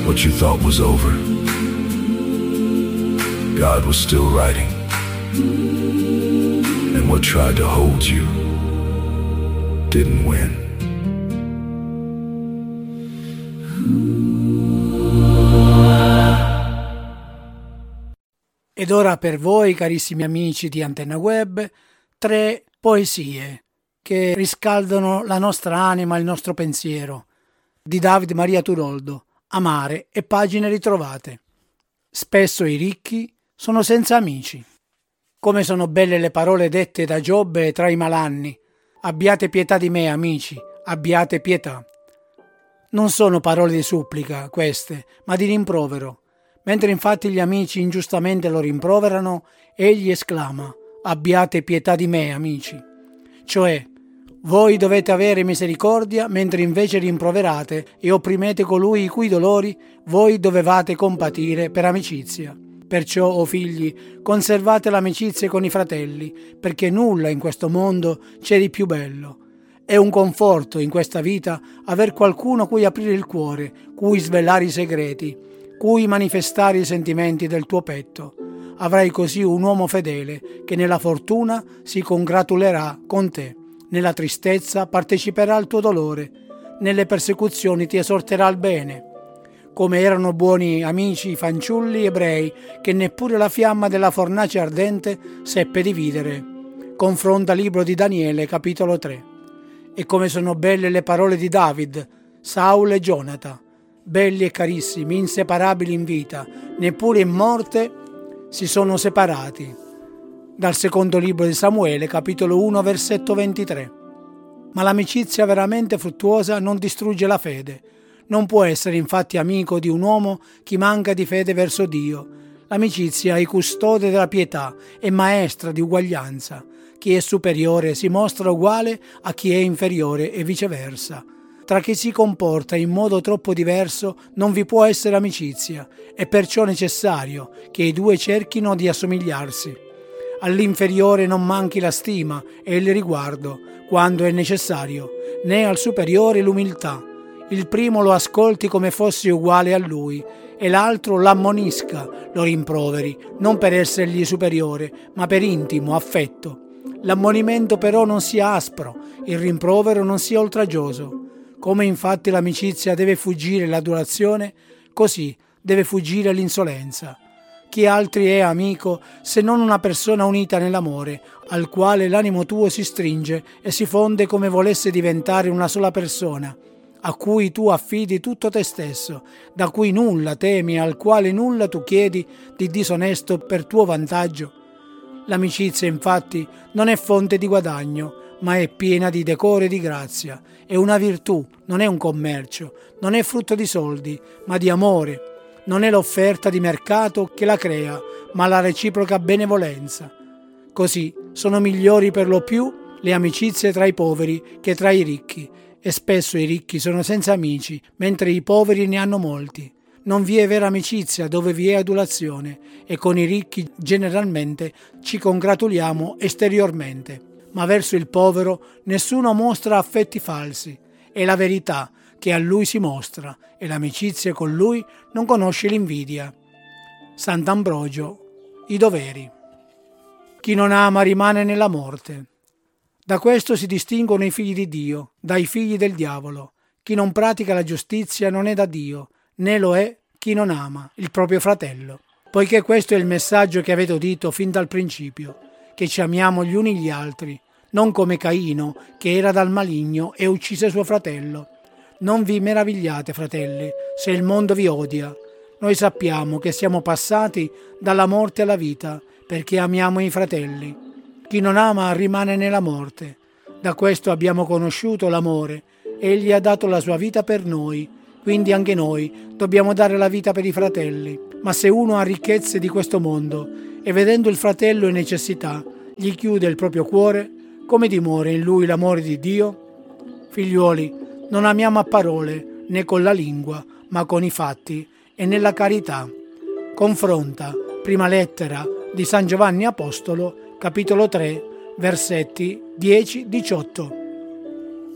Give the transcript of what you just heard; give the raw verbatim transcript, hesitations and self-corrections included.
What you thought was over, God was still writing. And what tried to hold you didn't win. Ed ora per voi, carissimi amici di Antenna Web, tre poesie che riscaldano la nostra anima, il nostro pensiero, di David Maria Turoldo, Amare e pagine ritrovate. Spesso i ricchi sono senza amici. Come sono belle le parole dette da Giobbe tra i malanni. Abbiate pietà di me, amici, abbiate pietà. Non sono parole di supplica queste, ma di rimprovero. Mentre infatti gli amici ingiustamente lo rimproverano, egli esclama: abbiate pietà di me, amici. Cioè, voi dovete avere misericordia, mentre invece rimproverate e opprimete colui i cui dolori voi dovevate compatire per amicizia. Perciò, o figli, conservate l'amicizia con i fratelli, perché nulla in questo mondo c'è di più bello. È un conforto in questa vita aver qualcuno cui aprire il cuore, cui svelare i segreti, cui manifestare i sentimenti del tuo petto. Avrai così un uomo fedele che nella fortuna si congratulerà con te, nella tristezza parteciperà al tuo dolore, nelle persecuzioni ti esorterà al bene. Come erano buoni amici i fanciulli ebrei che neppure la fiamma della fornace ardente seppe dividere. Confronta libro di Daniele, capitolo tre. E come sono belle le parole di David, Saul e Gionata, belli e carissimi, inseparabili in vita, neppure in morte si sono separati. Dal secondo libro di Samuele, capitolo uno, versetto ventitré. Ma l'amicizia veramente fruttuosa non distrugge la fede. Non può essere infatti amico di un uomo chi manca di fede verso Dio. L'amicizia è custode della pietà e maestra di uguaglianza. Chi è superiore si mostra uguale a chi è inferiore e viceversa. Tra chi si comporta in modo troppo diverso non vi può essere amicizia, è perciò necessario che i due cerchino di assomigliarsi. All'inferiore non manchi la stima e il riguardo, quando è necessario, né al superiore l'umiltà. Il primo lo ascolti come fosse uguale a lui e l'altro l'ammonisca, lo rimproveri, non per essergli superiore, ma per intimo affetto. L'ammonimento però non sia aspro, il rimprovero non sia oltraggioso. Come infatti l'amicizia deve fuggire l'adulazione, così deve fuggire l'insolenza. Chi altri è amico se non una persona unita nell'amore, al quale l'animo tuo si stringe e si fonde come volesse diventare una sola persona, a cui tu affidi tutto te stesso, da cui nulla temi, al quale nulla tu chiedi di disonesto per tuo vantaggio. L'amicizia, infatti, non è fonte di guadagno, ma è piena di decoro e di grazia. È una virtù, non è un commercio, non è frutto di soldi, ma di amore. Non è l'offerta di mercato che la crea, ma la reciproca benevolenza. Così sono migliori per lo più le amicizie tra i poveri che tra i ricchi, e spesso i ricchi sono senza amici, mentre i poveri ne hanno molti. Non vi è vera amicizia dove vi è adulazione, e con i ricchi generalmente ci congratuliamo esteriormente. Ma verso il povero nessuno mostra affetti falsi. È la verità che a lui si mostra, e l'amicizia con lui non conosce l'invidia. Sant'Ambrogio, i doveri. Chi non ama rimane nella morte. Da questo si distinguono i figli di Dio dai figli del diavolo. Chi non pratica la giustizia non è da Dio, né lo è chi non ama il proprio fratello. Poiché questo è il messaggio che avete udito fin dal principio, che ci amiamo gli uni gli altri, non come Caino, che era dal maligno e uccise suo fratello. Non vi meravigliate, fratelli, se il mondo vi odia. Noi sappiamo che siamo passati dalla morte alla vita, perché amiamo i fratelli. Chi non ama rimane nella morte. Da questo abbiamo conosciuto l'amore. Egli ha dato la sua vita per noi, quindi anche noi dobbiamo dare la vita per i fratelli. Ma se uno ha ricchezze di questo mondo e vedendo il fratello in necessità gli chiude il proprio cuore, come dimora in lui l'amore di Dio? Figliuoli, non amiamo a parole né con la lingua, ma con i fatti e nella carità. Confronta, prima lettera di San Giovanni Apostolo, capitolo tre, versetti dieci diciotto.